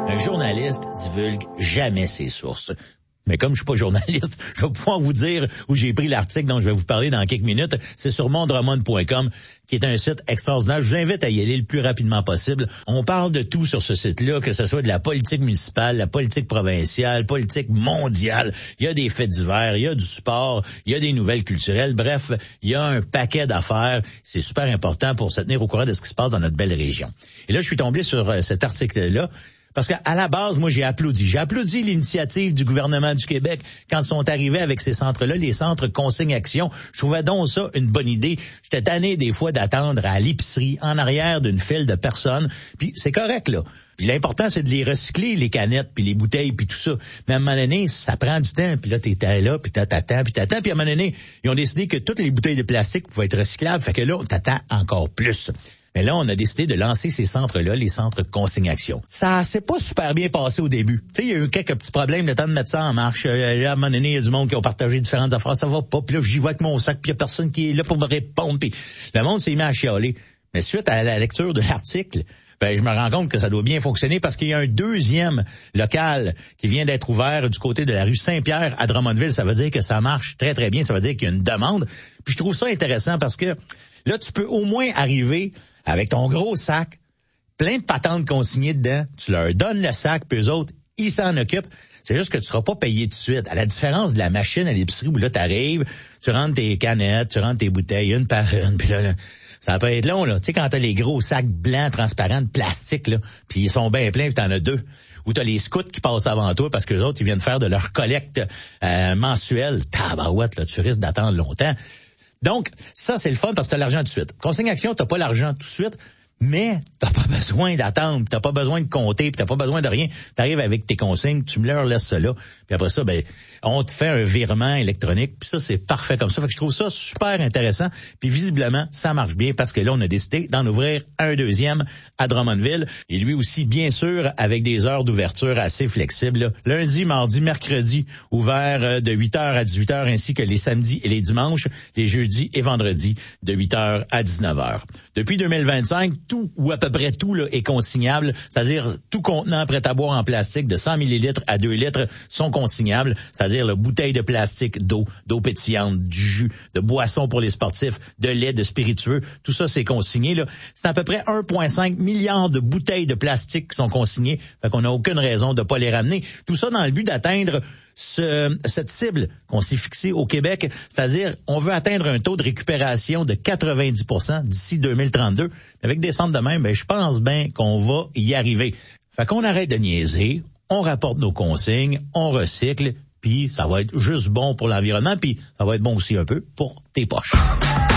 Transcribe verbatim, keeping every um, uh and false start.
Un journaliste divulgue jamais ses sources. Mais comme je suis pas journaliste, je vais pouvoir vous dire où j'ai pris l'article dont je vais vous parler dans quelques minutes. C'est sur mondroman point com, qui est un site extraordinaire. Je vous invite à y aller le plus rapidement possible. On parle de tout sur ce site-là, que ce soit de la politique municipale, la politique provinciale, politique mondiale. Il y a des faits divers, il y a du sport, il y a des nouvelles culturelles. Bref, il y a un paquet d'affaires. C'est super important pour se tenir au courant de ce qui se passe dans notre belle région. Et là, je suis tombé sur euh, cet article-là. Parce qu'à la base, moi, j'ai applaudi. J'ai applaudi l'initiative du gouvernement du Québec quand ils sont arrivés avec ces centres-là, les centres consigne-action. Je trouvais donc ça une bonne idée. J'étais tanné des fois d'attendre à l'épicerie, en arrière d'une file de personnes. Puis c'est correct, là. Puis l'important, c'est de les recycler, les canettes, puis les bouteilles, puis tout ça. Mais à un moment donné, ça prend du temps. Puis là, t'étais là, puis t'attends, puis t'attends. Puis à un moment donné, ils ont décidé que toutes les bouteilles de plastique pouvaient être recyclables. Fait que là, t'attends encore plus. Mais là, on a décidé de lancer ces centres-là, les centres consigne-action. Ça s'est pas super bien passé au début. Tu sais, il y a eu quelques petits problèmes, le temps de mettre ça en marche. Euh, là, à un moment donné, il y a du monde qui ont partagé différentes affaires, ça va pas. Puis là, j'y vais avec mon sac, puis il y a personne qui est là pour me répondre. Puis le monde s'est mis à chialer. Mais suite à la lecture de l'article, ben, je me rends compte que ça doit bien fonctionner parce qu'il y a un deuxième local qui vient d'être ouvert du côté de la rue Saint-Pierre à Drummondville. Ça veut dire que ça marche très, très bien. Ça veut dire qu'il y a une demande. Puis je trouve ça intéressant parce que là, tu peux au moins arriver avec ton gros sac, plein de patentes consignées dedans. Tu leur donnes le sac, puis eux autres, ils s'en occupent. C'est juste que tu seras pas payé tout de suite. À la différence de la machine à l'épicerie où là, tu arrives, tu rentres tes canettes, tu rentres tes bouteilles une par une, puis là, là ça peut être long, là. Tu sais, quand t'as les gros sacs blancs, transparents, de plastique, là, puis ils sont bien pleins, puis t'en as deux. Ou t'as les scouts qui passent avant toi parce que les autres, ils viennent faire de leur collecte euh, mensuelle. Tabarouette, là, tu risques d'attendre longtemps. Donc, ça, c'est le fun parce que t'as l'argent tout de suite. Consigne-action, t'as pas l'argent tout de suite, mais t'as pas besoin d'attendre, t'as pas besoin de compter, puis t'as pas besoin de rien. T'arrives avec tes consignes, tu me leur laisses ça là, puis après ça, ben, on te fait un virement électronique, puis ça, c'est parfait comme ça. Fait que je trouve ça super intéressant, puis visiblement, ça marche bien parce que là, on a décidé d'en ouvrir un deuxième à Drummondville, et lui aussi, bien sûr, avec des heures d'ouverture assez flexibles, là. Lundi, mardi, mercredi, ouvert de huit heures à dix-huit heures, ainsi que les samedis et les dimanches, les jeudis et vendredis, de huit heures à dix-neuf heures. Depuis deux mille vingt-cinq, tout ou à peu près tout là, est consignable, c'est-à-dire tout contenant prêt à boire en plastique de cent millilitres à deux litres sont consignables, c'est-à-dire la bouteille de plastique d'eau, d'eau pétillante, du jus, de boissons pour les sportifs, de lait, de spiritueux, tout ça c'est consigné là. C'est à peu près un virgule cinq milliard de bouteilles de plastique qui sont consignées, fait qu'on n'a aucune raison de pas les ramener. Tout ça dans le but d'atteindre Ce, cette cible qu'on s'est fixée au Québec, c'est-à-dire on veut atteindre un taux de récupération de quatre-vingt-dix pour cent d'ici deux mille trente-deux. Avec des centres de même, ben, je pense bien qu'on va y arriver. Fait qu'on arrête de niaiser, on rapporte nos consignes, on recycle, puis ça va être juste bon pour l'environnement, puis ça va être bon aussi un peu pour tes poches.